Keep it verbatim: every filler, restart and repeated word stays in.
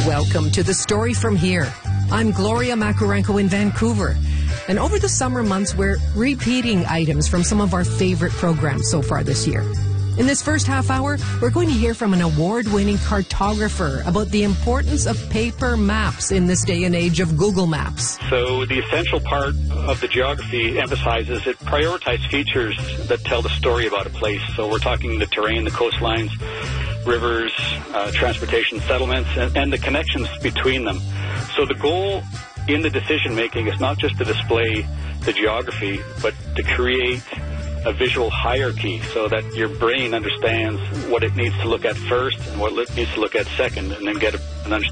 Welcome to The Story From Here. I'm Gloria Makurenko in Vancouver. And over the summer months, we're repeating items from some of our favorite programs so far this year. In this first half hour, we're going to hear from an award-winning cartographer about the importance of paper maps in this day and age of Google Maps. So the essential part of the geography emphasizes it prioritizes features that tell the story about a place. So we're talking the terrain, the coastlines, rivers, uh, transportation, settlements, and, and the connections between them. So the goal in the decision-making is not just to display the geography, but to create a visual hierarchy so that your brain understands what it needs to look at first and what it needs to look at second, and then get an understanding